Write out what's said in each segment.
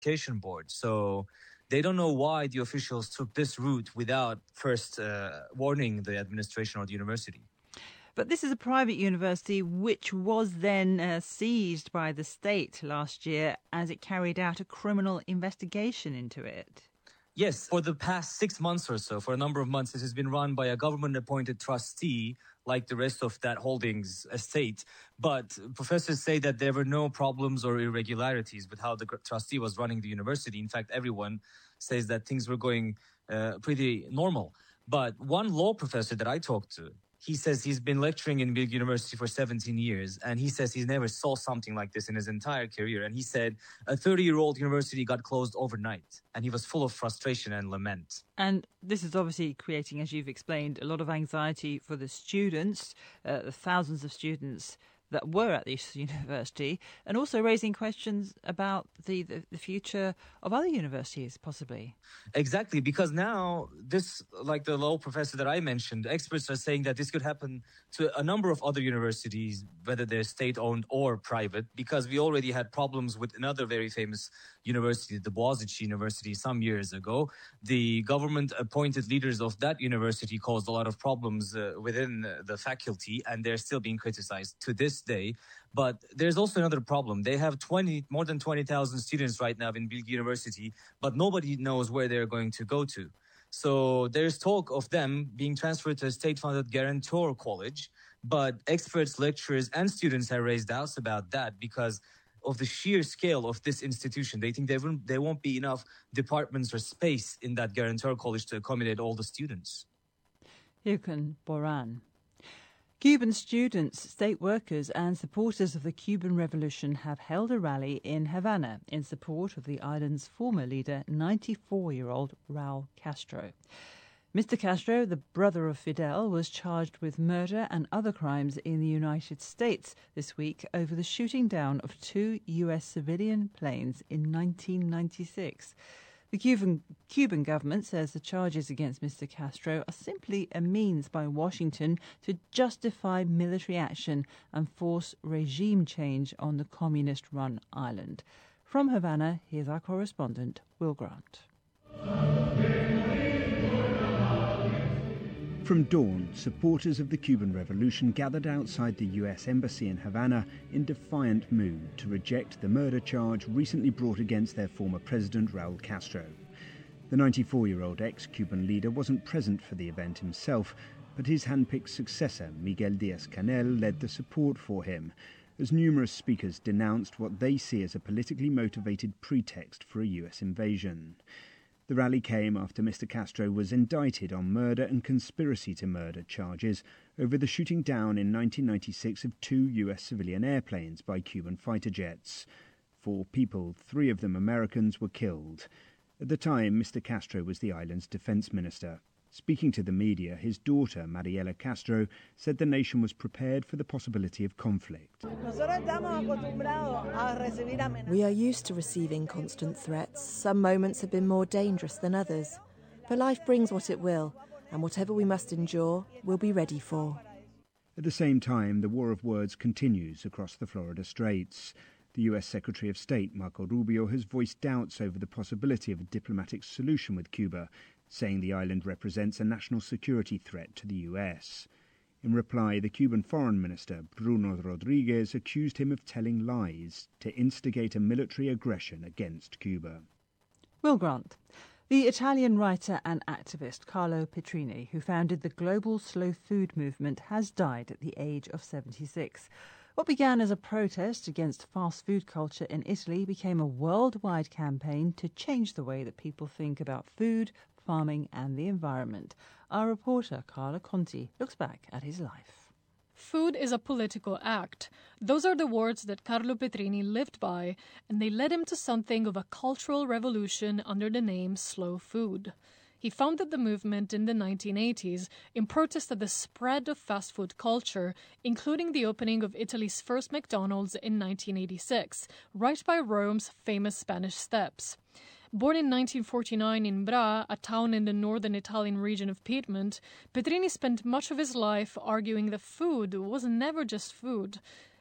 Education Board. So they don't know why the officials took this route without first warning the administration or the university. But this is a private university which was then seized by the state last year as it carried out a criminal investigation into it. Yes, for the past 6 months or so, for a number of months, it has been run by a government-appointed trustee, like the rest of that holdings estate. But professors say that there were no problems or irregularities with how the trustee was running the university. In fact, everyone says that things were going pretty normal. But one law professor that I talked to, he says he's been lecturing in Bilgi University for 17 years, and he says he never saw something like this in his entire career. And he said a 30-year-old university got closed overnight, and he was full of frustration and lament. And this is obviously creating, as you've explained, a lot of anxiety for the students, the thousands of students that were at this university, and also raising questions about the future of other universities, possibly. Exactly, because now this, like the law professor that I mentioned, experts are saying that this could happen to a number of other universities, whether they're state-owned or private, because we already had problems with another very famous university, the Boğaziçi University, some years ago. The government-appointed leaders of that university caused a lot of problems within the faculty, and they're still being criticized to this day. But there's also another problem. They have more than 20,000 students right now in Bilgi University, but nobody knows where they're going to go to. So there's talk of them being transferred to a state-funded guarantor college, but experts, lecturers, and students have raised doubts about that because of the sheer scale of this institution. They think there won't be enough departments or space in that guarantor college to accommodate all the students. Ilkan Boran. Cuban students, state workers and supporters of the Cuban Revolution have held a rally in Havana in support of the island's former leader, 94-year-old Raul Castro. Mr. Castro, the brother of Fidel, was charged with murder and other crimes in the United States this week over the shooting down of 2 U.S. civilian planes in 1996. The Cuban government says the charges against Mr. Castro are simply a means by Washington to justify military action and force regime change on the communist-run island. From Havana, here's our correspondent, Will Grant. From dawn, supporters of the Cuban Revolution gathered outside the US Embassy in Havana in defiant mood to reject the murder charge recently brought against their former president, Raul Castro. The 94-year-old ex-Cuban leader wasn't present for the event himself, but his handpicked successor, Miguel Díaz-Canel, led the support for him, as numerous speakers denounced what they see as a politically motivated pretext for a US invasion. The rally came after Mr. Castro was indicted on murder and conspiracy to murder charges over the shooting down in 1996 of 2 US civilian airplanes by Cuban fighter jets. 4 people, 3 of them Americans, were killed. At the time, Mr. Castro was the island's defense minister. Speaking to the media, his daughter, Mariela Castro, said the nation was prepared for the possibility of conflict. We are used to receiving constant threats. Some moments have been more dangerous than others. But life brings what it will, and whatever we must endure, we'll be ready for. At the same time, the war of words continues across the Florida Straits. The US Secretary of State, Marco Rubio, has voiced doubts over the possibility of a diplomatic solution with Cuba, saying the island represents a national security threat to the US. In reply, the Cuban Foreign Minister, Bruno Rodriguez, accused him of telling lies to instigate a military aggression against Cuba. Will Grant. The Italian writer and activist Carlo Petrini, who founded the global slow food movement, has died at the age of 76. What began as a protest against fast food culture in Italy became a worldwide campaign to change the way that people think about food, farming and the environment. Our reporter, Carla Conti, looks back at his life. Food is a political act. Those are the words that Carlo Petrini lived by, and they led him to something of a cultural revolution under the name Slow Food. He founded the movement in the 1980s in protest at the spread of fast food culture, including the opening of Italy's first McDonald's in 1986, right by Rome's famous Spanish Steps. Born in 1949 in Bra, a town in the northern Italian region of Piedmont, Petrini spent much of his life arguing that food was never just food.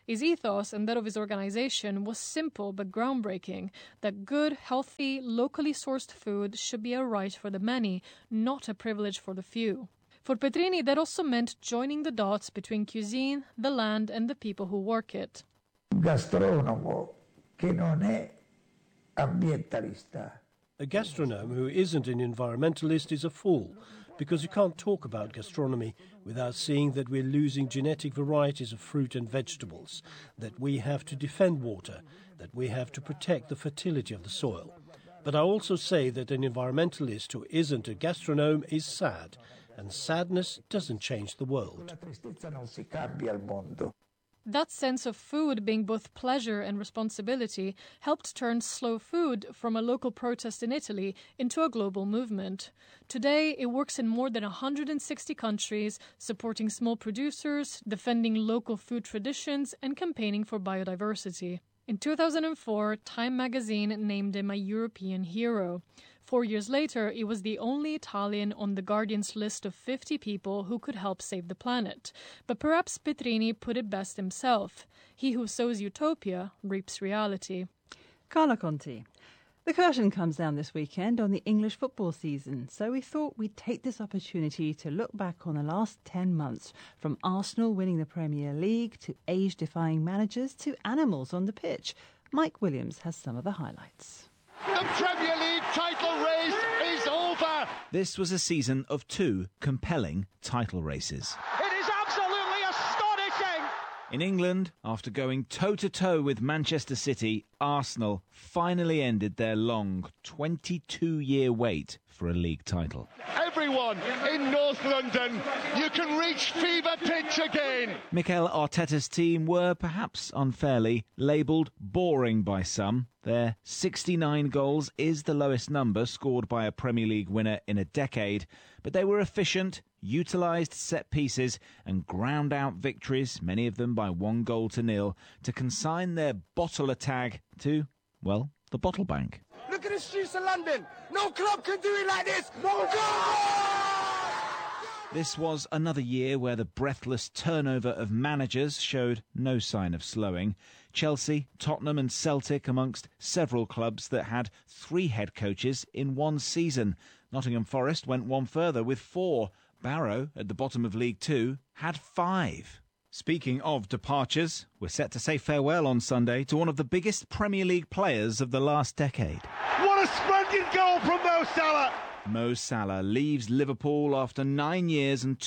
His ethos and that of his organization was simple but groundbreaking, that good, healthy, locally sourced food should be a right for the many, not a privilege for the few. For Petrini, that also meant joining the dots between cuisine, the land, and the people who work it. Gastronomo che non è ambientalista. A gastronome who isn't an environmentalist is a fool, because you can't talk about gastronomy without seeing that we're losing genetic varieties of fruit and vegetables, that we have to defend water, that we have to protect the fertility of the soil. But I also say that an environmentalist who isn't a gastronome is sad, and sadness doesn't change the world. That sense of food being both pleasure and responsibility helped turn slow food from a local protest in Italy into a global movement. Today, it works in more than 160 countries, supporting small producers, defending local food traditions, and campaigning for biodiversity. In 2004, Time magazine named him a European hero. 4 years later, he was the only Italian on The Guardian's list of 50 people who could help save the planet. But perhaps Petrini put it best himself. He who sows utopia reaps reality. Carla Conti. The curtain comes down this weekend on the English football season, so we thought we'd take this opportunity to look back on the last 10 months, from Arsenal winning the Premier League to age-defying managers to animals on the pitch. Mike Williams has some of the highlights. The Premier League title race is over. This was a season of 2 compelling title races. It is absolutely astonishing. In England, after going toe-to-toe with Manchester City, Arsenal finally ended their long 22-year wait for a league title. Everyone in North London, you can reach fever pitch again. Mikel Arteta's team were perhaps unfairly labelled boring by some. Their 69 goals is the lowest number scored by a Premier League winner in a decade, but they were efficient, utilised set pieces and ground out victories, many of them by 1-0, to consign their bottler tag to, well, the bottle bank. Look at the streets of London. No club can do it like this. No goal! This was another year where the breathless turnover of managers showed no sign of slowing. Chelsea, Tottenham and Celtic amongst several clubs that had 3 head coaches in one season. Nottingham Forest went one further with 4. Barrow, at the bottom of League Two, had 5. Speaking of departures, we're set to say farewell on Sunday to one of the biggest Premier League players of the last decade. What a splendid goal from Mo Salah! Mo Salah leaves Liverpool after 9 years and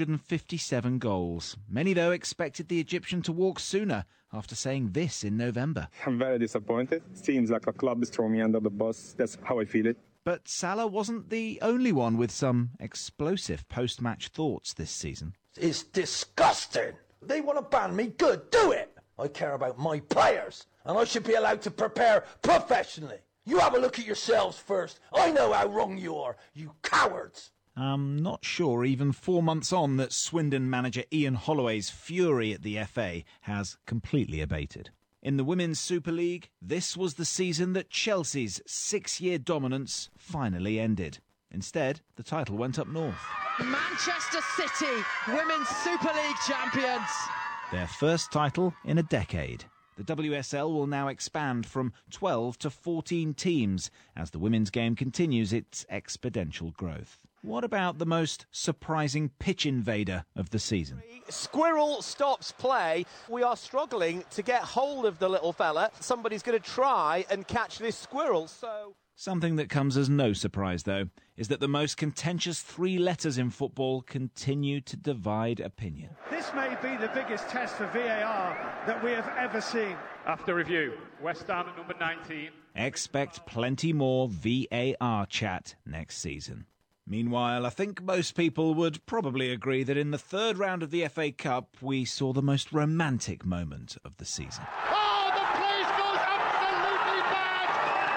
257 goals. Many, though, expected the Egyptian to walk sooner, after saying this in November. I'm very disappointed. Seems like a club is throwing me under the bus. That's how I feel it. But Salah wasn't the only one with some explosive post-match thoughts this season. It's disgusting. They want to ban me? Good, do it. I care about my players, and I should be allowed to prepare professionally. You have a look at yourselves first. I know how wrong you are, you cowards. I'm not sure even 4 months on that Swindon manager Ian Holloway's fury at the FA has completely abated. In the Women's Super League, this was the season that Chelsea's 6-year dominance finally ended. Instead, the title went up north. Manchester City, Women's Super League champions. Their first title in a decade. The WSL will now expand from 12 to 14 teams as the women's game continues its exponential growth. What about the most surprising pitch invader of the season? Squirrel stops play. We are struggling to get hold of the little fella. Somebody's going to try and catch this squirrel, so... Something that comes as no surprise, though, is that the most contentious 3 letters in football continue to divide opinion. This may be the biggest test for VAR that we have ever seen. After review, West Ham at number 19. Expect plenty more VAR chat next season. Meanwhile, I think most people would probably agree that in the 3rd round of the FA Cup, we saw the most romantic moment of the season. Oh, the place goes absolutely bad!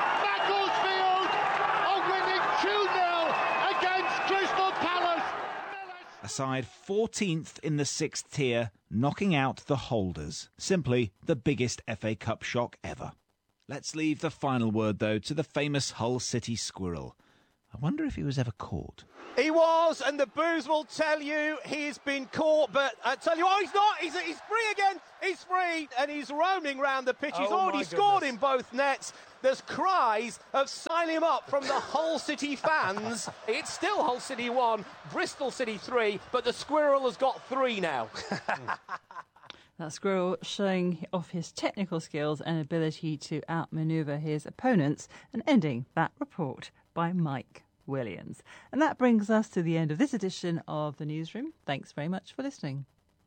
Macclesfield are winning 2-0 against Crystal Palace. A side 14th in the 6th tier, knocking out the holders. Simply the biggest FA Cup shock ever. Let's leave the final word, though, to the famous Hull City Squirrel. I wonder if he was ever caught. He was, and the booze will tell you he's been caught, but I tell you what, he's not. He's free again. He's free, and he's roaming round the pitch. He's already scored in both nets. There's cries of sign him up from the Hull City fans. It's still Hull City 1, Bristol City 3, but the Squirrel has got 3 now. That Squirrel showing off his technical skills and ability to outmaneuver his opponents, and ending that report by Mike Williams. And that brings us to the end of this edition of The Newsroom. Thanks very much for listening.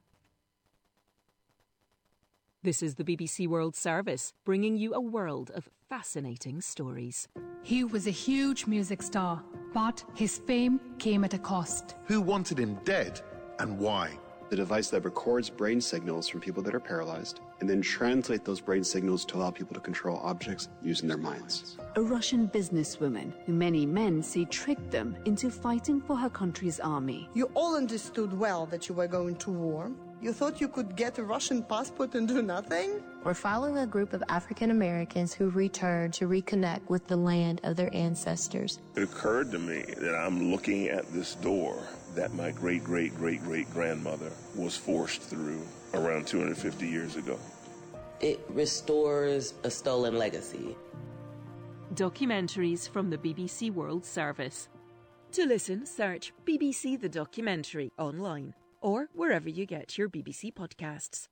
This is the BBC World Service, bringing you a world of fascinating stories. He was a huge music star, but his fame came at a cost. Who wanted him dead and why? The device that records brain signals from people that are paralyzed and then translate those brain signals to allow people to control objects using their minds. A Russian businesswoman who many men say tricked them into fighting for her country's army. You all understood well that you were going to war. You thought you could get a Russian passport and do nothing? We're following a group of African Americans who returned to reconnect with the land of their ancestors. It occurred to me that I'm looking at this door that my great-great-great-great-grandmother was forced through around 250 years ago. It restores a stolen legacy. Documentaries from the BBC World Service. To listen, search BBC The Documentary online or wherever you get your BBC podcasts.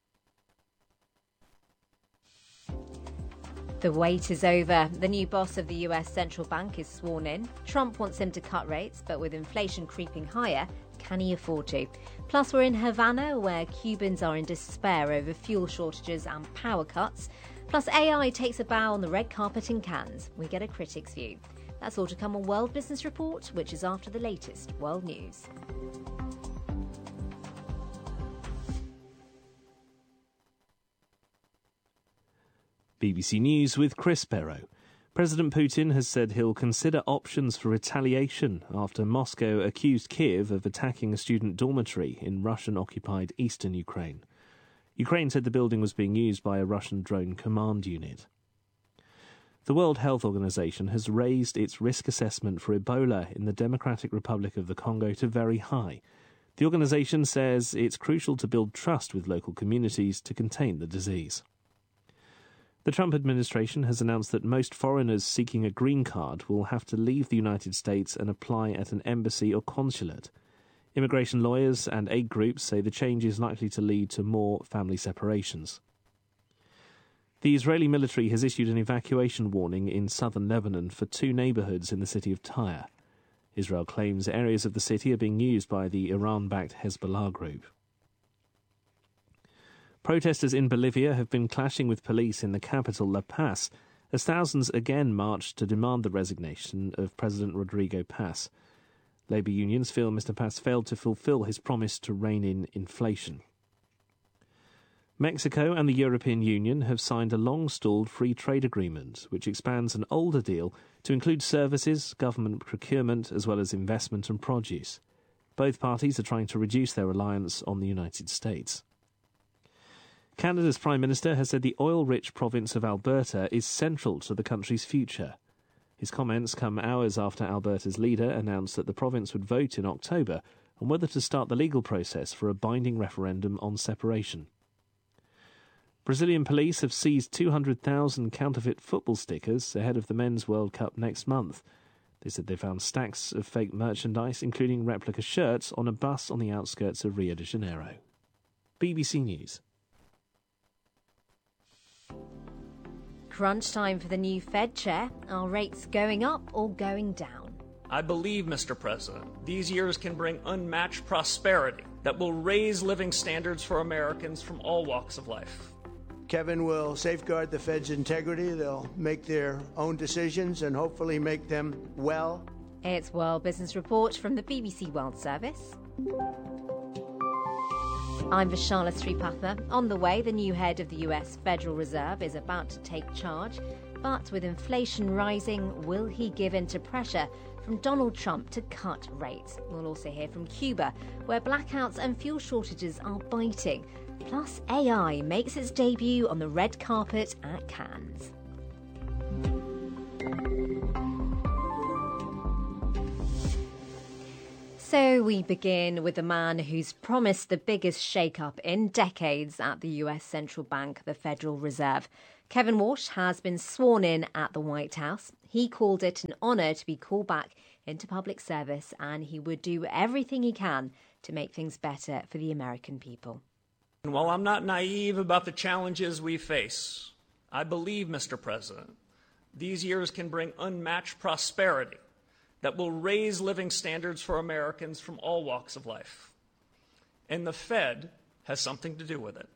The wait is over. The new boss of the US central bank is sworn in. Trump wants him to cut rates, but with inflation creeping higher, can he afford to? Plus, we're in Havana, where Cubans are in despair over fuel shortages and power cuts. Plus, AI takes a bow on the red carpet in Cannes. We get a critic's view. That's all to come on World Business Report, which is after the latest world news. BBC News with Chris Perrow. President Putin has said he'll consider options for retaliation after Moscow accused Kiev of attacking a student dormitory in Russian-occupied eastern Ukraine. Ukraine said the building was being used by a Russian drone command unit. The World Health Organization has raised its risk assessment for Ebola in the Democratic Republic of the Congo to very high. The organization says it's crucial to build trust with local communities to contain the disease. The Trump administration has announced that most foreigners seeking a green card will have to leave the United States and apply at an embassy or consulate. Immigration lawyers and aid groups say the change is likely to lead to more family separations. The Israeli military has issued an evacuation warning in southern Lebanon for 2 neighbourhoods in the city of Tyre. Israel claims areas of the city are being used by the Iran-backed Hezbollah group. Protesters in Bolivia have been clashing with police in the capital, La Paz, as thousands again marched to demand the resignation of President Rodrigo Paz. Labour unions feel Mr. Paz failed to fulfil his promise to rein in inflation. Mexico and the European Union have signed a long-stalled free trade agreement, which expands an older deal to include services, government procurement, as well as investment and produce. Both parties are trying to reduce their reliance on the United States. Canada's Prime Minister has said the oil-rich province of Alberta is central to the country's future. His comments come hours after Alberta's leader announced that the province would vote in October on whether to start the legal process for a binding referendum on separation. Brazilian police have seized 200,000 counterfeit football stickers ahead of the Men's World Cup next month. They said they found stacks of fake merchandise, including replica shirts, on a bus on the outskirts of Rio de Janeiro. BBC News. Crunch time for the new Fed chair. Are rates going up or going down? I believe, Mr. President, these years can bring unmatched prosperity that will raise living standards for Americans from all walks of life. Kevin will safeguard the Fed's integrity. They'll make their own decisions and hopefully make them well. It's World Business Report from the BBC World Service. I'm Vishala Sripatha. On the way, the new head of the US Federal Reserve is about to take charge. But with inflation rising, will he give in to pressure from Donald Trump to cut rates? We'll also hear from Cuba, where blackouts and fuel shortages are biting. Plus, AI makes its debut on the red carpet at Cannes. So we begin with the man who's promised the biggest shake-up in decades at the US Central Bank, the Federal Reserve. Kevin Walsh has been sworn in at the White House. He called it an honour to be called back into public service, and he would do everything he can to make things better for the American people. And while I'm not naive about the challenges we face, I believe, Mr. President, these years can bring unmatched prosperity that will raise living standards for Americans from all walks of life. And the Fed has something to do with it.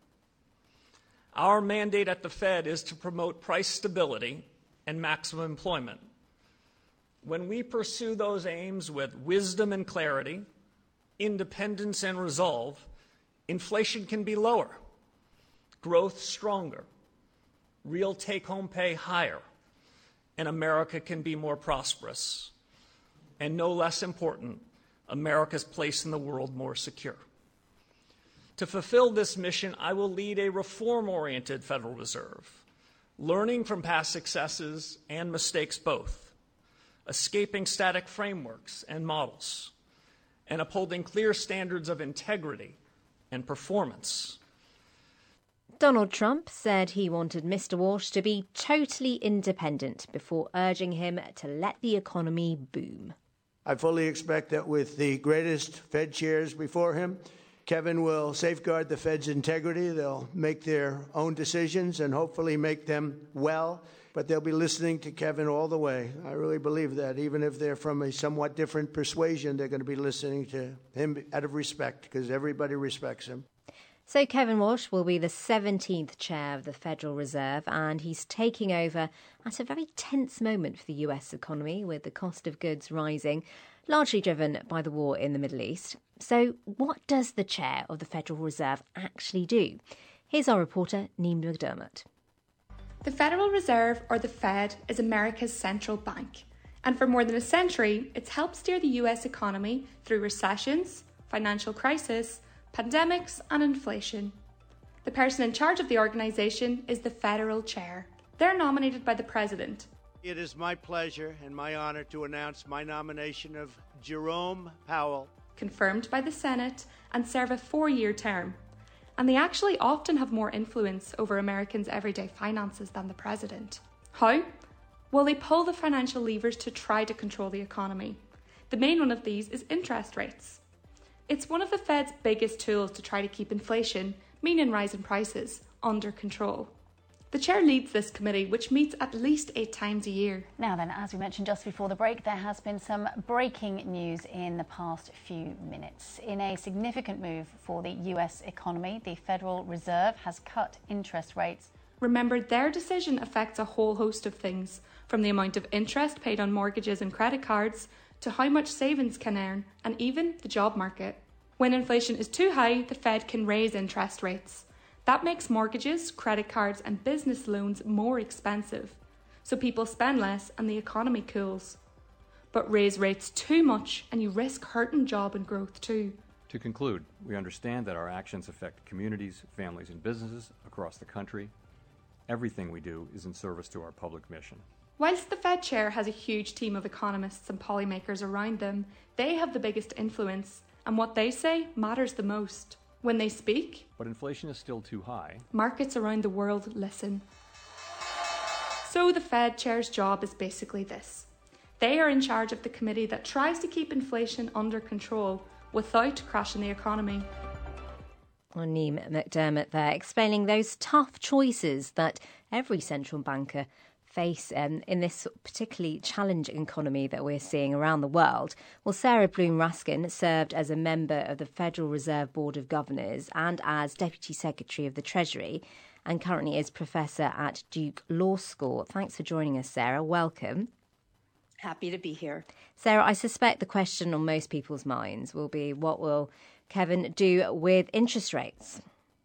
Our mandate at the Fed is to promote price stability and maximum employment. When we pursue those aims with wisdom and clarity, independence and resolve, inflation can be lower, growth stronger, real take-home pay higher, and America can be more prosperous. And no less important, America's place in the world more secure. To fulfill this mission, I will lead a reform-oriented Federal Reserve, learning from past successes and mistakes both, escaping static frameworks and models, and upholding clear standards of integrity and performance. Donald Trump said he wanted Mr. Walsh to be totally independent before urging him to let the economy boom. I fully expect that with the greatest Fed chairs before him, Kevin will safeguard the Fed's integrity. They'll make their own decisions and hopefully make them well, but they'll be listening to Kevin all the way. I really believe that. Even if they're from a somewhat different persuasion, they're going to be listening to him out of respect, because everybody respects him. So Kevin Walsh will be the 17th chair of the Federal Reserve, and he's taking over at a very tense moment for the US economy, with the cost of goods rising, largely driven by the war in the Middle East. So what does the chair of the Federal Reserve actually do? Here's our reporter, Neem McDermott. The Federal Reserve, or the Fed, is America's central bank. And for more than a century, it's helped steer the US economy through recessions, financial crisis, pandemics and inflation. The person in charge of the organisation is the Federal Chair. They're nominated by the President. It is my pleasure and my honour to announce my nomination of Jerome Powell. Confirmed by the Senate and serve a 4-year term. And they actually often have more influence over Americans' everyday finances than the President. How? Well, they pull the financial levers to try to control the economy. The main one of these is interest rates. It's one of the Fed's biggest tools to try to keep inflation, meaning rising prices, under control. The chair leads this committee, which meets at least 8 times a year. Now then, as we mentioned just before the break, there has been some breaking news in the past few minutes. In a significant move for the US economy, the Federal Reserve has cut interest rates. Remember, their decision affects a whole host of things, from the amount of interest paid on mortgages and credit cards, to how much savings can earn, and even the job market. When inflation is too high, the Fed can raise interest rates. That makes mortgages, credit cards and business loans more expensive. So people spend less and the economy cools. But raise rates too much and you risk hurting job and growth too. To conclude, we understand that our actions affect communities, families and businesses across the country. Everything we do is in service to our public mission. Whilst the Fed chair has a huge team of economists and policymakers around them, they have the biggest influence, and what they say matters the most. When they speak, but inflation is still too high. Markets around the world listen. So the Fed chair's job is basically this. They are in charge of the committee that tries to keep inflation under control without crashing the economy. Neem McDermott there, explaining those tough choices that every central banker face in this particularly challenging economy that we're seeing around the world. Well, Sarah Bloom Raskin served as a member of the Federal Reserve Board of Governors and as Deputy Secretary of the Treasury, and currently is Professor at Duke Law School. Thanks for joining us, Sarah. Welcome. Happy to be here. Sarah, I suspect the question on most people's minds will be, what will Kevin do with interest rates?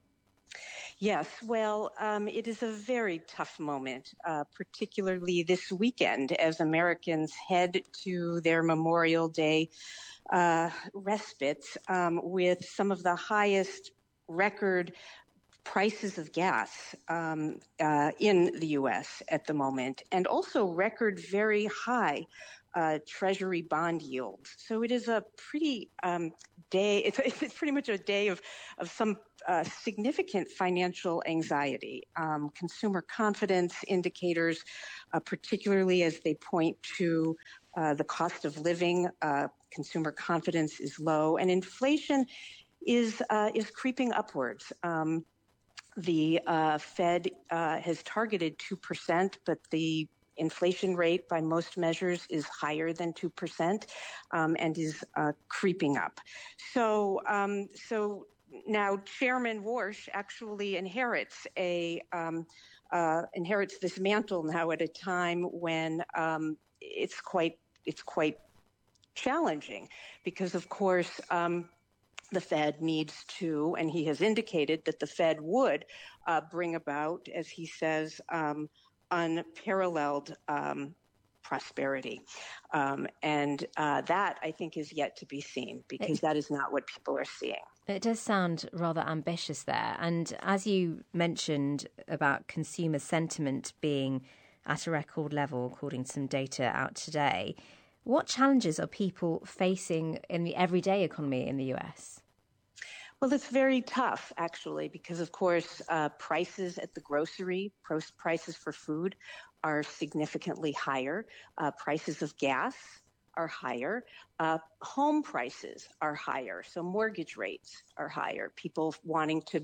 Yes, well, it is a very tough moment, particularly this weekend as Americans head to their Memorial Day respites with some of the highest record prices of gas in the U.S. at the moment, and also record very high Treasury bond yields. So it is a pretty day. It's pretty much a day of some significant financial anxiety. Consumer confidence indicators, particularly as they point to the cost of living, consumer confidence is low, and inflation is creeping upwards. The Fed has targeted 2%, but the inflation rate by most measures is higher than 2% and is creeping up. So now Chairman Warsh actually inherits this mantle now at a time when it's quite challenging, because of course the Fed needs to, and he has indicated that the Fed would bring about, as he says, unparalleled prosperity. And that, I think, is yet to be seen, because that is not what people are seeing. It does sound rather ambitious there. And as you mentioned about consumer sentiment being at a record level, according to some data out today, what challenges are people facing in the everyday economy in the US? Well, it's very tough, actually, because, of course, prices at the grocery, prices for food are significantly higher. Prices of gas are higher. Home prices are higher. So mortgage rates are higher. People wanting to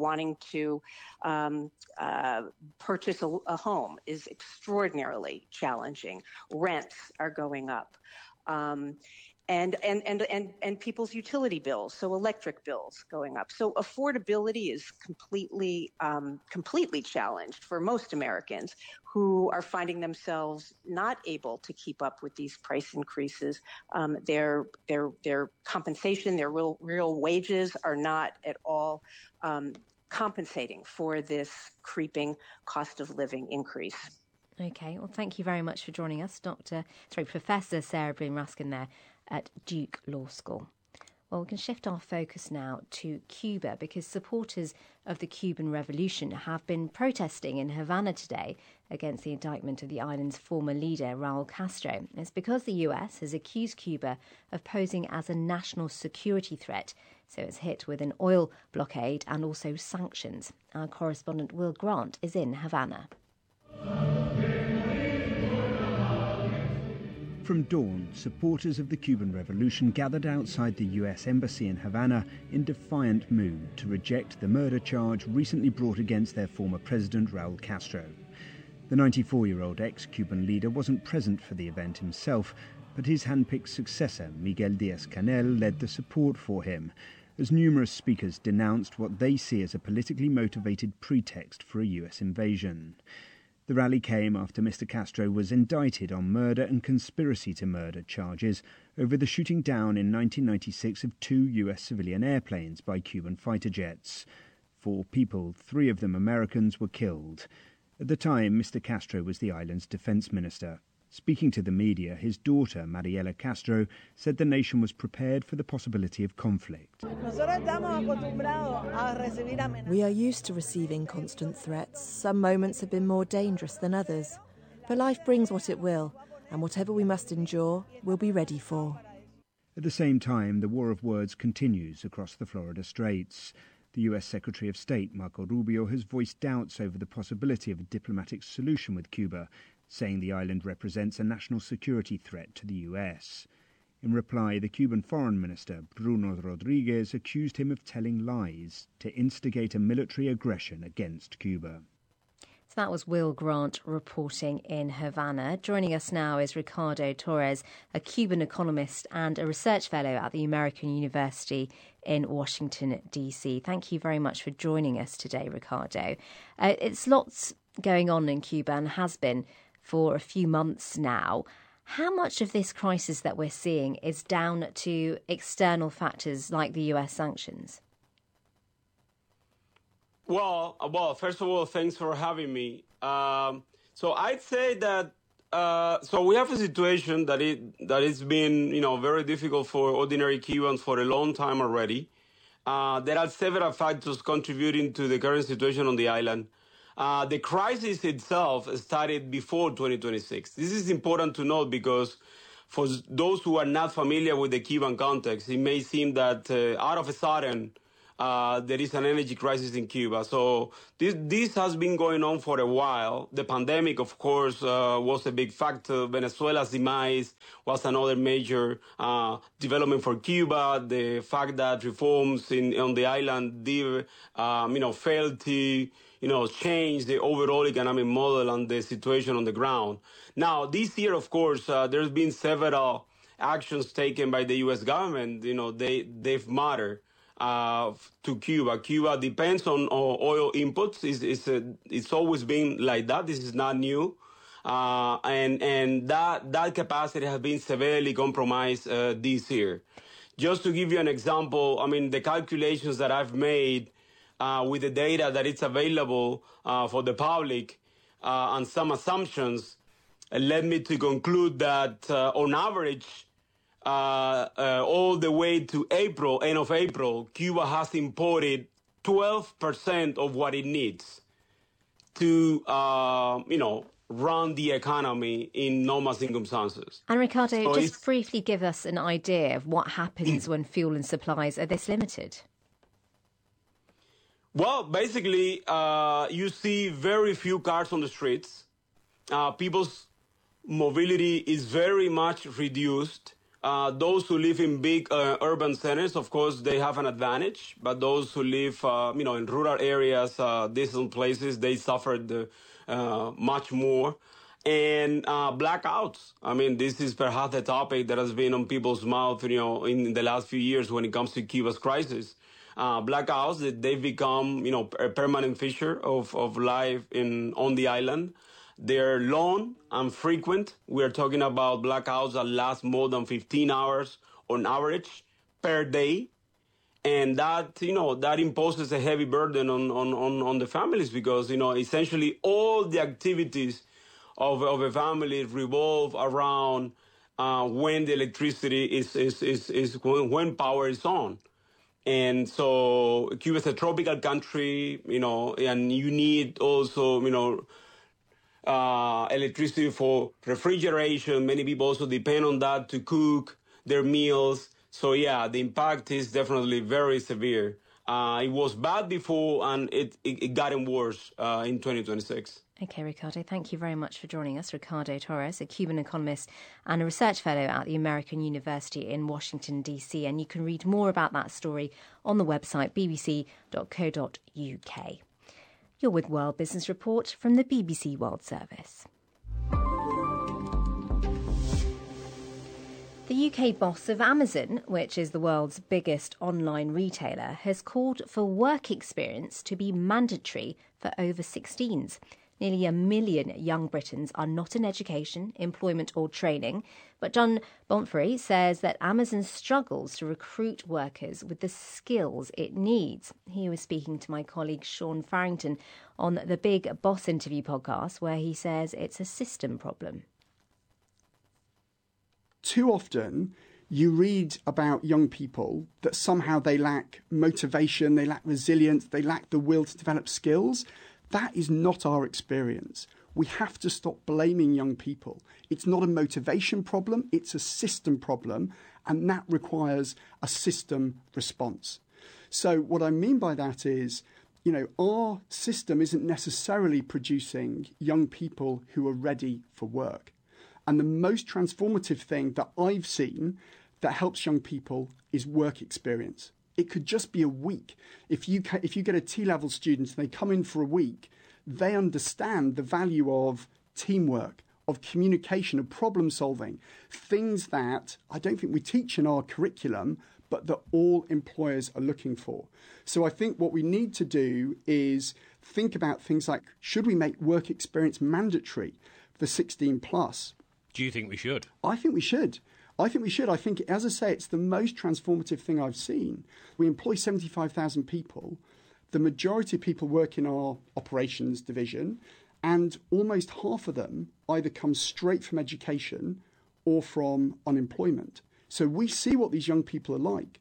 purchase a home is extraordinarily challenging. Rents are going up. And people's utility bills, so electric bills going up. So affordability is completely challenged for most Americans who are finding themselves not able to keep up with these price increases. Their compensation, their real wages are not at all compensating for this creeping cost of living increase. Okay, well, thank you very much for joining us, Professor Sarah Breen-Raskin there at Duke Law School. Well, we can shift our focus now to Cuba, because supporters of the Cuban Revolution have been protesting in Havana today against the indictment of the island's former leader, Raul Castro. It's because the US has accused Cuba of posing as a national security threat, so it's hit with an oil blockade and also sanctions. Our correspondent Will Grant is in Havana. From dawn, supporters of the Cuban Revolution gathered outside the US Embassy in Havana in defiant mood to reject the murder charge recently brought against their former president, Raul Castro. The 94-year-old ex-Cuban leader wasn't present for the event himself, but his handpicked successor, Miguel Díaz-Canel, led the support for him, as numerous speakers denounced what they see as a politically motivated pretext for a US invasion. The rally came after Mr. Castro was indicted on murder and conspiracy to murder charges over the shooting down in 1996 of 2 US civilian airplanes by Cuban fighter jets. 4 people, 3 of them Americans, were killed. At the time, Mr. Castro was the island's defense minister. Speaking to the media, his daughter, Mariela Castro, said the nation was prepared for the possibility of conflict. We are used to receiving constant threats. Some moments have been more dangerous than others. But life brings what it will, and whatever we must endure, we'll be ready for. At the same time, the war of words continues across the Florida Straits. The US Secretary of State, Marco Rubio, has voiced doubts over the possibility of a diplomatic solution with Cuba, saying the island represents a national security threat to the US. In reply, the Cuban Foreign Minister, Bruno Rodriguez, accused him of telling lies to instigate a military aggression against Cuba. So that was Will Grant reporting in Havana. Joining us now is Ricardo Torres, a Cuban economist and a research fellow at the American University in Washington, D.C. Thank you very much for joining us today, Ricardo. It's lots going on in Cuba and has been for a few months now. How much of this crisis that we're seeing is down to external factors like the US sanctions? Well, first of all, thanks for having me. So I'd say that so we have a situation that it's been very difficult for ordinary Cubans for a long time already, There are several factors contributing to the current situation on the island. The crisis itself started before 2026. This is important to note because for those who are not familiar with the Cuban context, it may seem that out of a sudden, there is an energy crisis in Cuba. So this has been going on for a while. The pandemic, of course, was a big factor. Venezuela's demise was another major development for Cuba. The fact that reforms on the island did, failed to, change the overall economic model and the situation on the ground. Now, this year, of course, there's been several actions taken by the U.S. government. They've mattered to Cuba. Cuba depends on oil inputs. It's always been like that. This is not new. And that capacity has been severely compromised this year. Just to give you an example, the calculations that I've made with the data that it's available for the public and some assumptions led me to conclude that on average, all the way to April, end of April, Cuba has imported 12% of what it needs to, run the economy in normal circumstances. And Ricardo, So just briefly give us an idea of what happens when fuel and supplies are this limited. Well, basically, you see very few cars on the streets. People's mobility is very much reduced. Those who live in big urban centers, of course, they have an advantage. But those who live, in rural areas, distant places, they suffered much more. And blackouts. This is perhaps the topic that has been on people's mouth, in the last few years when it comes to Cuba's crisis. Blackouts, they've become, a permanent feature of life on the island. They're long and frequent. We're talking about blackouts that last more than 15 hours on average per day. And that, that imposes a heavy burden on the families because, essentially all the activities of a family revolve around when the electricity is when power is on. And so Cuba is a tropical country, and you need also, electricity for refrigeration. Many people also depend on that to cook their meals. So, yeah, the impact is definitely very severe. It was bad before, and it gotten worse in 2026. OK, Ricardo, thank you very much for joining us. Ricardo Torres, a Cuban economist and a research fellow at the American University in Washington, D.C. And you can read more about that story on the website bbc.co.uk. You're with World Business Report from the BBC World Service. The UK boss of Amazon, which is the world's biggest online retailer, has called for work experience to be mandatory for over 16s. Nearly 1 million young Britons are not in education, employment or training. But John Bonfery says that Amazon struggles to recruit workers with the skills it needs. He was speaking to my colleague Sean Farrington on the Big Boss Interview podcast, where he says it's a system problem. Too often you read about young people that somehow they lack motivation, they lack resilience, they lack the will to develop skills. That is not our experience. We have to stop blaming young people. It's not a motivation problem, it's a system problem, and that requires a system response. So what I mean by that is, our system isn't necessarily producing young people who are ready for work. And the most transformative thing that I've seen that helps young people is work experience. It could just be a week. If you get a T-level student and they come in for a week, they understand the value of teamwork, of communication, of problem solving, things that I don't think we teach in our curriculum, but that all employers are looking for. So I think what we need to do is think about things like, should we make work experience mandatory for 16 plus? Do you think we should? I think we should. I think, as I say, it's the most transformative thing I've seen. We employ 75,000 people. The majority of people work in our operations division, and almost half of them either come straight from education or from unemployment. So we see what these young people are like.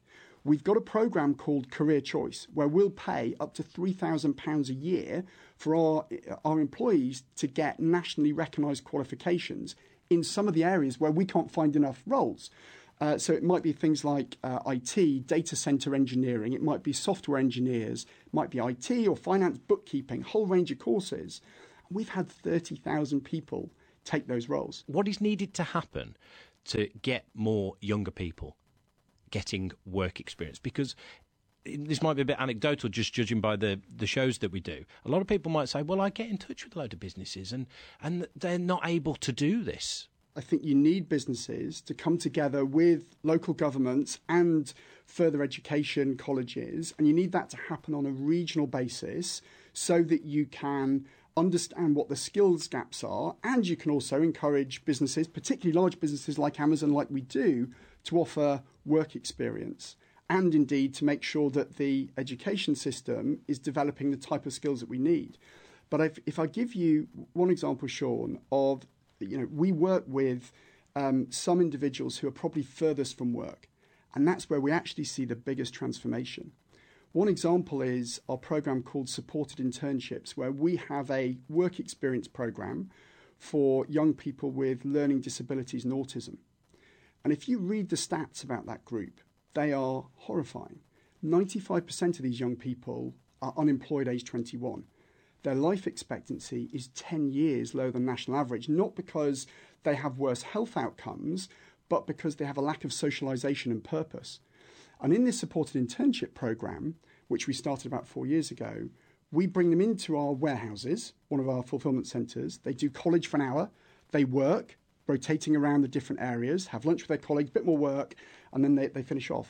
We've got a programme called Career Choice, where we'll pay up to £3,000 a year for our employees to get nationally recognised qualifications in some of the areas where we can't find enough roles. So it might be things like IT, data centre engineering, it might be software engineers, it might be IT or finance, bookkeeping, a whole range of courses. We've had 30,000 people take those roles. What is needed to happen to get more younger people getting work experience? Because this might be a bit anecdotal, just judging by the shows that we do. A lot of people might say, well, I get in touch with a load of businesses and they're not able to do this. I think you need businesses to come together with local governments and further education colleges, and you need that to happen on a regional basis so that you can understand what the skills gaps are, and you can also encourage businesses, particularly large businesses like Amazon, like we do, to offer work experience, and indeed to make sure that the education system is developing the type of skills that we need. But if I give you one example, Sean, of, we work with some individuals who are probably furthest from work, and that's where we actually see the biggest transformation. One example is our program called Supported Internships, where we have a work experience program for young people with learning disabilities and autism. And if you read the stats about that group, they are horrifying. 95% of these young people are unemployed age 21. Their life expectancy is 10 years lower than national average, not because they have worse health outcomes, but because they have a lack of socialisation and purpose. And in this supported internship program, which we started about 4 years ago, we bring them into our warehouses, one of our fulfilment centres. They do college for an hour. They work, rotating around the different areas, have lunch with their colleagues, a bit more work, and then they finish off.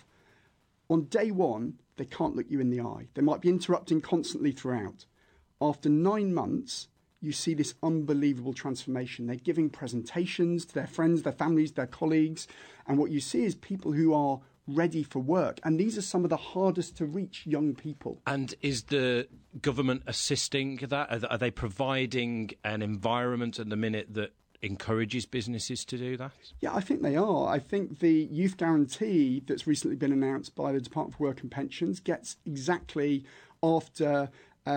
On day one, they can't look you in the eye. They might be interrupting constantly throughout. After 9 months, you see this unbelievable transformation. They're giving presentations to their friends, their families, their colleagues, and what you see is people who are ready for work. And these are some of the hardest to reach young people. And is the government assisting that? Are they providing an environment at the minute that encourages businesses to do that? Yeah, I think they are. I think the youth guarantee that's recently been announced by the Department for Work and Pensions gets exactly after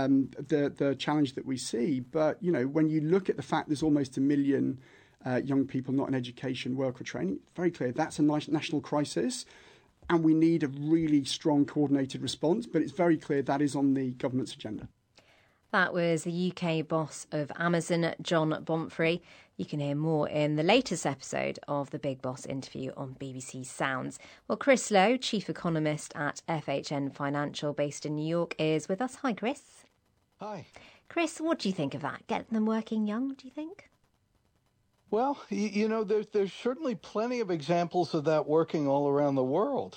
the challenge that we see. But, when you look at the fact there's almost 1 million young people not in education, work or training, it's very clear that's a national crisis. And we need a really strong coordinated response, but it's very clear that is on the government's agenda. That was the UK boss of Amazon, John Bonfrey. You can hear more in the latest episode of the Big Boss interview on BBC Sounds. Well, Chris Lowe, Chief Economist at FHN Financial, based in New York, is with us. Hi, Chris. Hi. Chris, what do you think of that? Get them working young, do you think? Well, there's certainly plenty of examples of that working all around the world.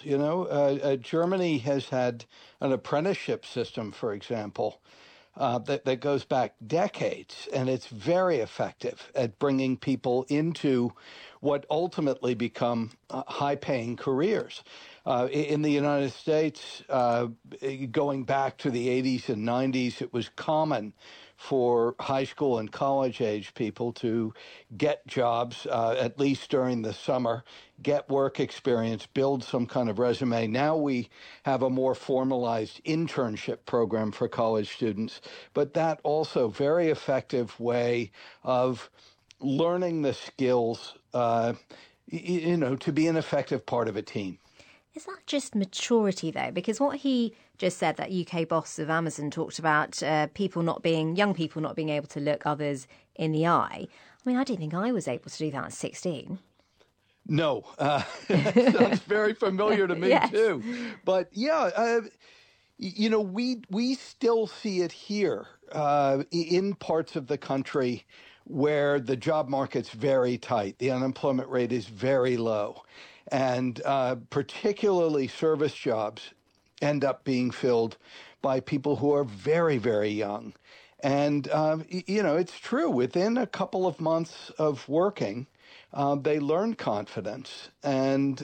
Germany has had an apprenticeship system, for example, that goes back decades, and it's very effective at bringing people into what ultimately become high-paying careers. In the United States, going back to the 80s and 90s, it was common for high school and college age people to get jobs, at least during the summer, get work experience, build some kind of resume. Now we have a more formalized internship program for college students, but that also very effective way of learning the skills, to be an effective part of a team. Is that just maturity, though? Because what he just said, that UK boss of Amazon talked about young people not being able to look others in the eye. I mean, I didn't think I was able to do that at 16. No, sounds very familiar to me, yes. Too. But yeah, we still see it here in parts of the country where the job market's very tight. The unemployment rate is very low. And particularly service jobs end up being filled by people who are very, very young. And, it's true. Within a couple of months of working, they learn confidence. And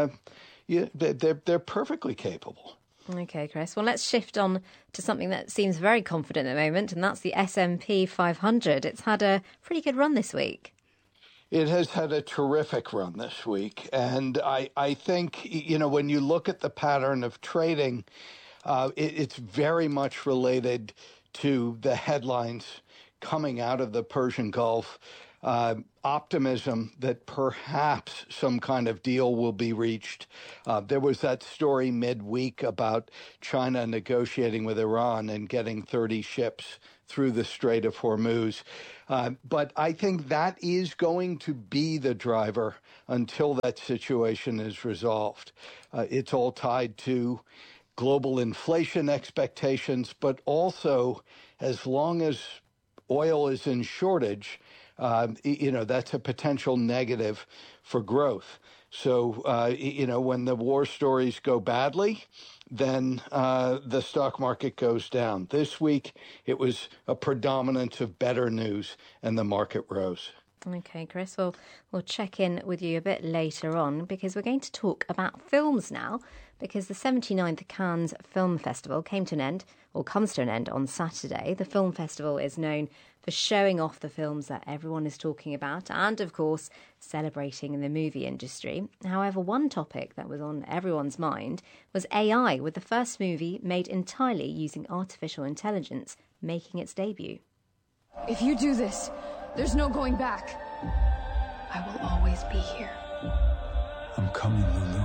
they're perfectly capable. OK, Chris. Well, let's shift on to something that seems very confident at the moment, and that's the S&P 500. It's had a pretty good run this week. It has had a terrific run this week. And I think, when you look at the pattern of trading, it's very much related to the headlines coming out of the Persian Gulf, optimism that perhaps some kind of deal will be reached. There was that story midweek about China negotiating with Iran and getting 30 ships through the Strait of Hormuz. But I think that is going to be the driver until that situation is resolved. It's all tied to global inflation expectations, but also as long as oil is in shortage, that's a potential negative for growth. So, when the war stories go badly, then the stock market goes down. This week, it was a predominance of better news, and the market rose. OK, Chris, well, we'll check in with you a bit later on because we're going to talk about films now, because the 79th Cannes Film Festival comes to an end on Saturday. The film festival is known for showing off the films that everyone is talking about and, of course, celebrating the movie industry. However, one topic that was on everyone's mind was AI, with the first movie made entirely using artificial intelligence making its debut. If you do this, there's no going back. I will always be here. I'm coming, Lulu.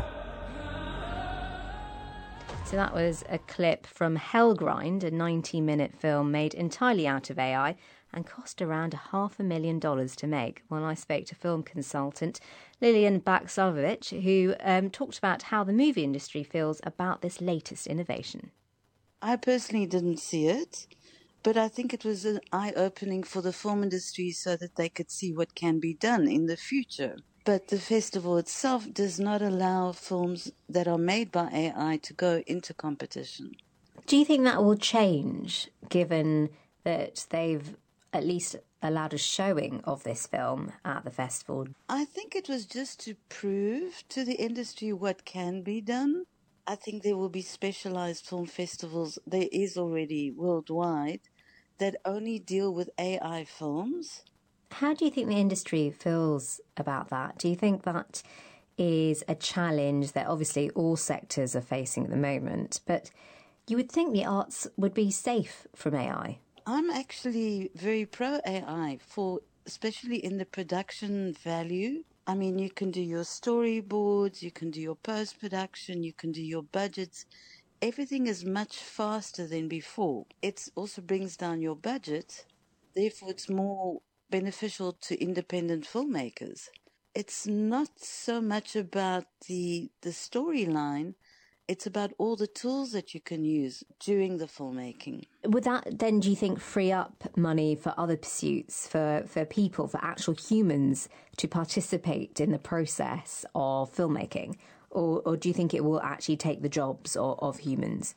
So that was a clip from Hellgrind, a 90-minute film made entirely out of AI and cost around $500,000 to make. Well, I spoke to film consultant Lilian Baksarovic, who talked about how the movie industry feels about this latest innovation. I personally didn't see it, but I think it was an eye-opening for the film industry so that they could see what can be done in the future. But the festival itself does not allow films that are made by AI to go into competition. Do you think that will change, given that they've at least allowed a showing of this film at the festival? I think it was just to prove to the industry what can be done. I think there will be specialized film festivals. There is already worldwide that only deal with AI films. How do you think the industry feels about that? Do you think that is a challenge that obviously all sectors are facing at the moment, but you would think the arts would be safe from AI? I'm actually very pro-AI, especially in the production value. I mean, you can do your storyboards, you can do your post-production, you can do your budgets. Everything is much faster than before. It also brings down your budget. Therefore, it's more beneficial to independent filmmakers. It's not so much about the storyline. It's about all the tools that you can use during the filmmaking. Would that then, do you think, free up money for other pursuits, for people, for actual humans to participate in the process of filmmaking? Or do you think it will actually take the jobs of humans?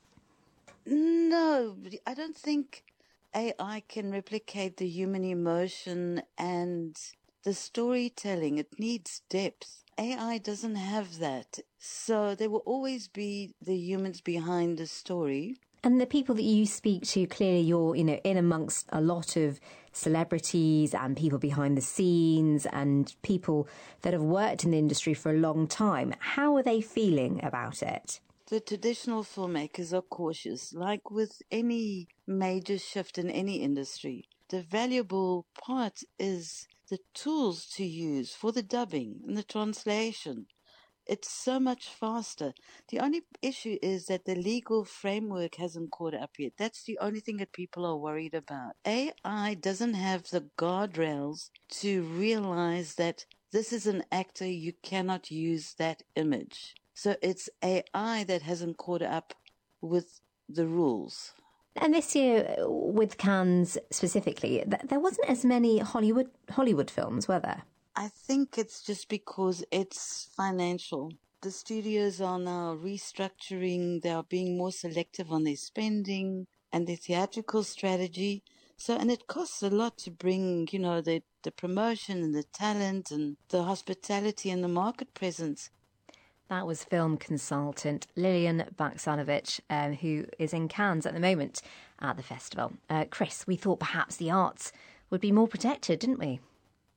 No, I don't think AI can replicate the human emotion and the storytelling. It needs depth. AI doesn't have that. So there will always be the humans behind the story. And the people that you speak to, clearly you're, in amongst a lot of celebrities and people behind the scenes and people that have worked in the industry for a long time. How are they feeling about it? The traditional filmmakers are cautious, like with any major shift in any industry. The valuable part is the tools to use for the dubbing and the translation. It's so much faster. The only issue is that the legal framework hasn't caught up yet. That's the only thing that people are worried about. AI doesn't have the guardrails to realize that this is an actor, you cannot use that image. So it's AI that hasn't caught up with the rules. And this year, with Cannes specifically, there wasn't as many Hollywood films, were there? I think it's just because it's financial. The studios are now restructuring. They are being more selective on their spending and their theatrical strategy. So, and it costs a lot to bring, the promotion and the talent and the hospitality and the market presence. That was film consultant Lilian Baksarovic, who is in Cannes at the moment at the festival. Chris, we thought perhaps the arts would be more protected, didn't we?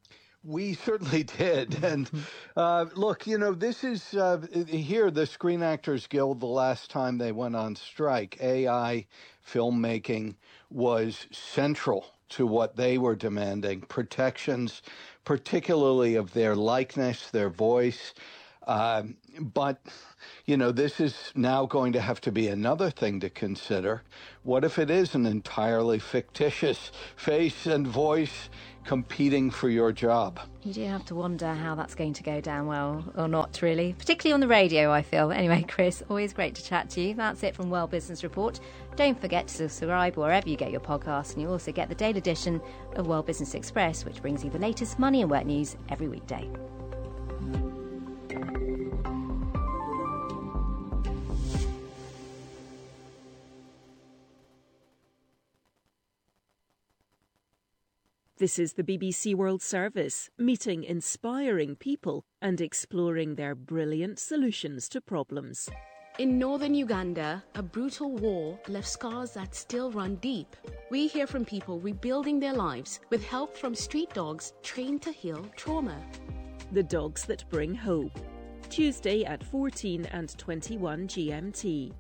We certainly did. And look, this is here, the Screen Actors Guild, the last time they went on strike, AI filmmaking was central to what they were demanding, protections, particularly of their likeness, their voice. But, this is now going to have to be another thing to consider. What if it is an entirely fictitious face and voice competing for your job? You do have to wonder how that's going to go down well or not, really, particularly on the radio, I feel. Anyway, Chris, always great to chat to you. That's it from World Business Report. Don't forget to subscribe wherever you get your podcasts, and you also get the daily edition of World Business Express, which brings you the latest money and work news every weekday. This is the BBC World Service, meeting inspiring people and exploring their brilliant solutions to problems. In northern Uganda, a brutal war left scars that still run deep. We hear from people rebuilding their lives with help from street dogs trained to heal trauma. The Dogs That Bring Hope. Tuesday at 14 and 21 GMT.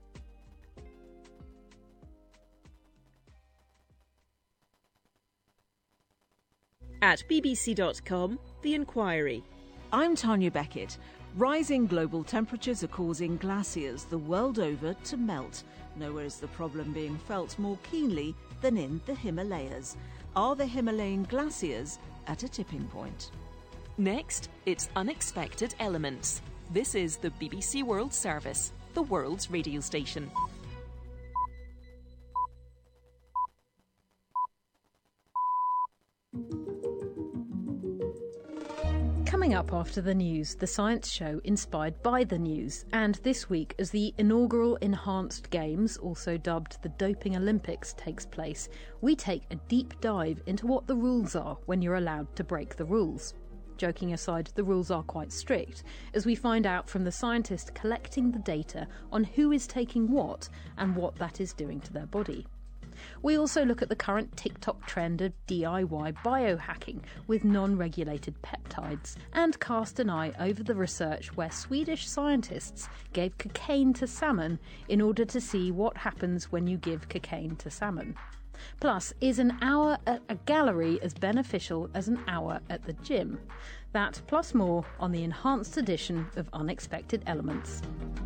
At bbc.com, The Inquiry. I'm Tanya Beckett. Rising global temperatures are causing glaciers the world over to melt. Nowhere is the problem being felt more keenly than in the Himalayas. Are the Himalayan glaciers at a tipping point? Next, it's Unexpected Elements. This is the BBC World Service, the world's radio station. Coming up after the news, the science show inspired by the news. And this week, as the inaugural Enhanced Games, also dubbed the Doping Olympics, takes place, we take a deep dive into what the rules are when you're allowed to break the rules. Joking aside, the rules are quite strict, as we find out from the scientist collecting the data on who is taking what and what that is doing to their body. We also look at the current TikTok trend of DIY biohacking with non-regulated peptides, and cast an eye over the research where Swedish scientists gave cocaine to salmon in order to see what happens when you give cocaine to salmon. Plus, is an hour at a gallery as beneficial as an hour at the gym? That plus more on the enhanced edition of Unexpected Elements.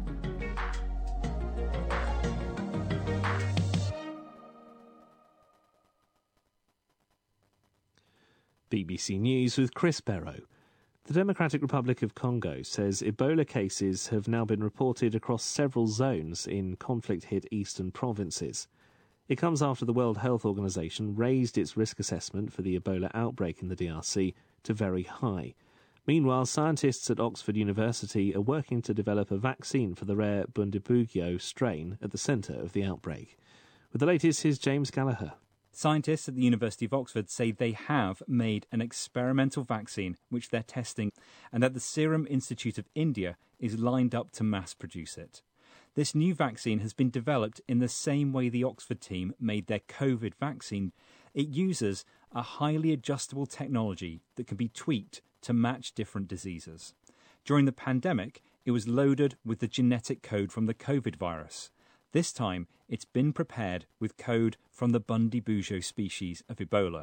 BBC News with Chris Barrow. The Democratic Republic of Congo says Ebola cases have now been reported across several zones in conflict-hit eastern provinces. It comes after the World Health Organization raised its risk assessment for the Ebola outbreak in the DRC to very high. Meanwhile, scientists at Oxford University are working to develop a vaccine for the rare Bundibugyo strain at the centre of the outbreak. With the latest, here's James Gallagher. Scientists at the University of Oxford say they have made an experimental vaccine which they're testing, and that the Serum Institute of India is lined up to mass produce it. This new vaccine has been developed in the same way the Oxford team made their COVID vaccine. It uses a highly adjustable technology that can be tweaked to match different diseases. During the pandemic, it was loaded with the genetic code from the COVID virus. This time, it's been prepared with code from the Bundibugyo species of Ebola.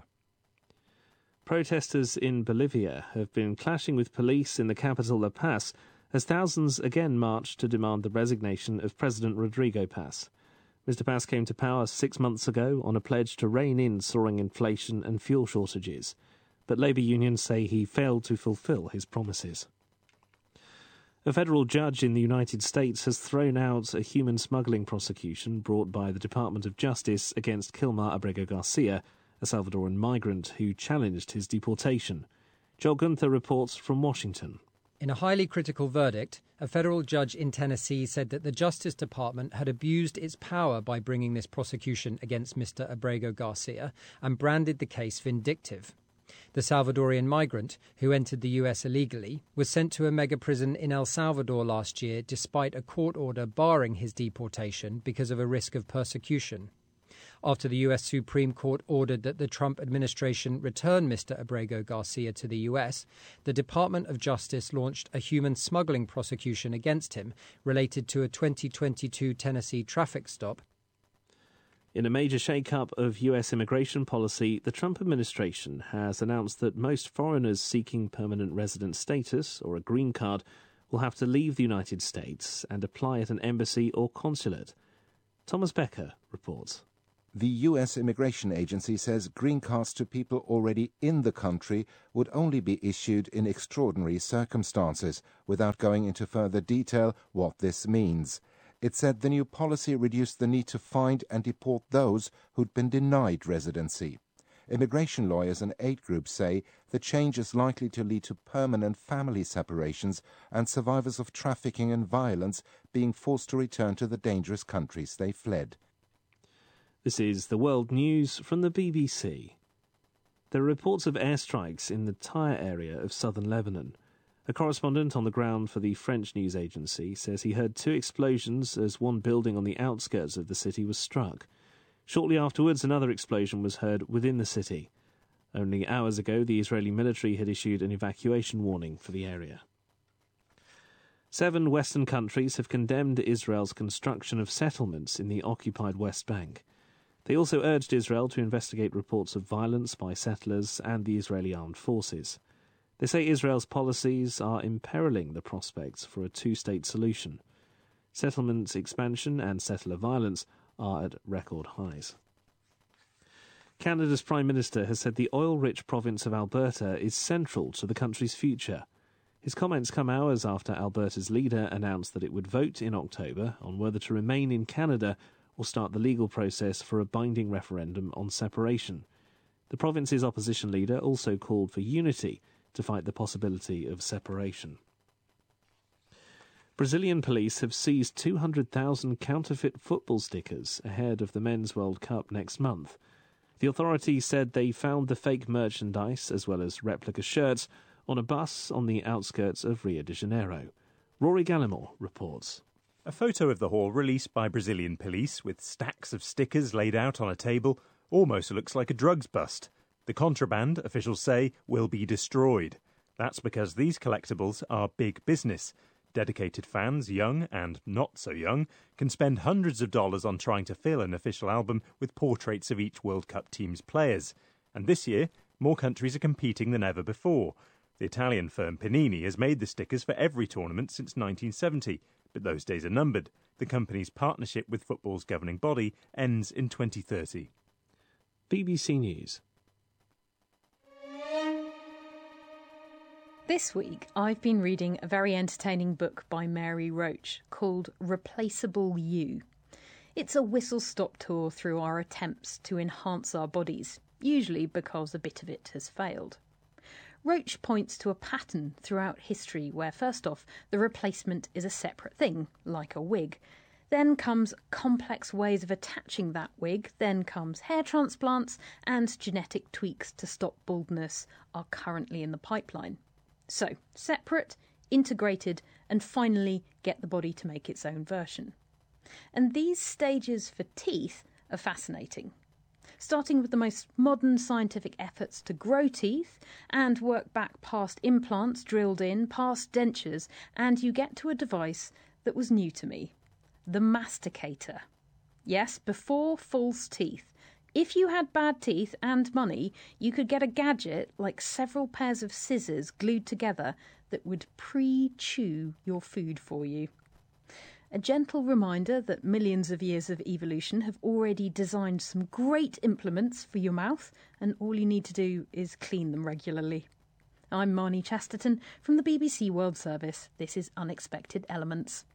Protesters in Bolivia have been clashing with police in the capital La Paz as thousands again marched to demand the resignation of President Rodrigo Paz. Mr. Paz came to power 6 months ago on a pledge to rein in soaring inflation and fuel shortages, but Labour unions say he failed to fulfil his promises. A federal judge in the United States has thrown out a human smuggling prosecution brought by the Department of Justice against Kilmar Abrego Garcia, a Salvadoran migrant who challenged his deportation. Joel Gunther reports from Washington. In a highly critical verdict, a federal judge in Tennessee said that the Justice Department had abused its power by bringing this prosecution against Mr. Abrego Garcia and branded the case vindictive. The Salvadorian migrant, who entered the US illegally, was sent to a mega prison in El Salvador last year despite a court order barring his deportation because of a risk of persecution. After the US Supreme Court ordered that the Trump administration return Mr. Abrego Garcia to the US, the Department of Justice launched a human smuggling prosecution against him related to a 2022 Tennessee traffic stop. In a major shake-up of US immigration policy, the Trump administration has announced that most foreigners seeking permanent resident status or a green card will have to leave the United States and apply at an embassy or consulate. Thomas Becker reports. The U.S. Immigration Agency says green cards to people already in the country would only be issued in extraordinary circumstances, without going into further detail what this means. It said the new policy reduced the need to find and deport those who'd been denied residency. Immigration lawyers and aid groups say the change is likely to lead to permanent family separations and survivors of trafficking and violence being forced to return to the dangerous countries they fled. This is the World News from the BBC. There are reports of airstrikes in the Tyre area of southern Lebanon. A correspondent on the ground for the French news agency says he heard 2 explosions as one building on the outskirts of the city was struck. Shortly afterwards, another explosion was heard within the city. Only hours ago, the Israeli military had issued an evacuation warning for the area. 7 Western countries have condemned Israel's construction of settlements in the occupied West Bank. They also urged Israel to investigate reports of violence by settlers and the Israeli armed forces. They say Israel's policies are imperiling the prospects for a 2-state solution. Settlement expansion and settler violence are at record highs. Canada's Prime Minister has said the oil-rich province of Alberta is central to the country's future. His comments come hours after Alberta's leader announced that it would vote in October on whether to remain in Canada or start the legal process for a binding referendum on separation. The province's opposition leader also called for unity to fight the possibility of separation. Brazilian police have seized 200,000 counterfeit football stickers ahead of the Men's World Cup next month. The authorities said they found the fake merchandise, as well as replica shirts, on a bus on the outskirts of Rio de Janeiro. Rory Gallimore reports. A photo of the haul released by Brazilian police with stacks of stickers laid out on a table almost looks like a drugs bust. The contraband, officials say, will be destroyed. That's because these collectibles are big business. Dedicated fans, young and not so young, can spend hundreds of dollars on trying to fill an official album with portraits of each World Cup team's players. And this year, more countries are competing than ever before. The Italian firm Panini has made the stickers for every tournament since 1970, but those days are numbered. The company's partnership with football's governing body ends in 2030. BBC News. This week, I've been reading a very entertaining book by Mary Roach called Replaceable You. It's a whistle-stop tour through our attempts to enhance our bodies, usually because a bit of it has failed. Roach points to a pattern throughout history where, first off, the replacement is a separate thing, like a wig. Then comes complex ways of attaching that wig, then comes hair transplants, and genetic tweaks to stop baldness are currently in the pipeline. So, separate, integrated, and finally get the body to make its own version. And these stages for teeth are fascinating. Starting with the most modern scientific efforts to grow teeth and work back past implants drilled in, past dentures, and you get to a device that was new to me. The masticator. Yes, before false teeth. If you had bad teeth and money, you could get a gadget like several pairs of scissors glued together that would pre-chew your food for you. A gentle reminder that millions of years of evolution have already designed some great implements for your mouth, and all you need to do is clean them regularly. I'm Marnie Chesterton from the BBC World Service. This is Unexpected Elements.